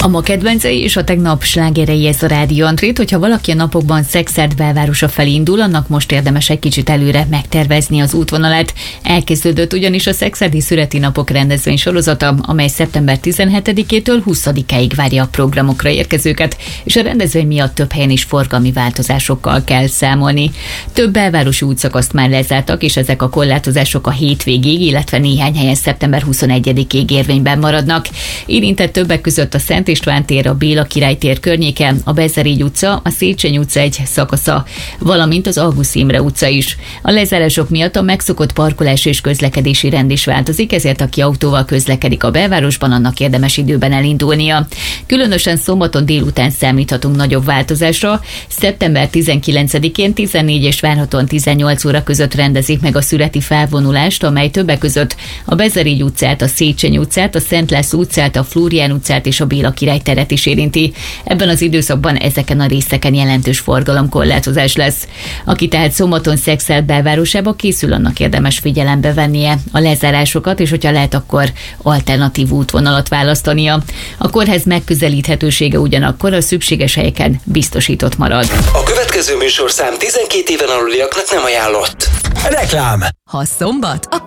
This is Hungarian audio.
A ma kedvencei és a tegnap slágerei, ez a Rádió Antrét. Hogyha valaki a napokban Szekszárd belvárosa felé indul, annak most érdemes egy kicsit előre megtervezni az útvonalát. Elkezdődött ugyanis a Szekszárdi Születi Napok rendezvény sorozata, amely szeptember 17-től 20-ig várja a programokra érkezőket, és a rendezvény miatt több helyen is forgalmi változásokkal kell számolni. Több belvárosi útszakaszt már lezártak, és ezek a korlátozások a hétvégig, illetve néhány helyen szeptember 21-ig érvényben maradnak. Érintett többek között a Szent István tér, a Béla Király tér környéke, a Bezerégy utca, a Széchenyi utca egy szakasza, valamint az Augusztus Imre utca is. A lezárások miatt a megszokott parkolás és közlekedési rend is változik, ezért aki autóval közlekedik a belvárosban, annak érdemes időben elindulnia. Különösen szombaton délután számíthatunk nagyobb változásra. Szeptember 19-én 14 és várhatóan 18 óra között rendezik meg a születi felvonulást, amely többek között a Bezerégy utcát, a Széchenyi utcát, a Szent László utcát, a Flórián utcát és a Béla Király teret is érinti. Ebben az időszakban ezeken a részeken jelentős forgalomkorlátozás lesz. Aki tehát szombaton Szekszárd belvárosába készül, annak érdemes figyelembe vennie a lezárásokat, és hogyha lehet, akkor alternatív útvonalat választania. A kórház megközelíthetősége ugyanakkor a szükséges helyeken biztosított marad. A következő műsorszám 12 éven aluliaknak nem ajánlott. Reklám. Ha szombat,